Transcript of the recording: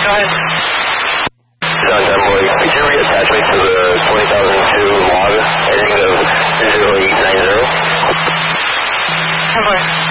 Go ahead. John Dunboy, could you reattach me to the 20,002 log ending of 0890? Dunboy.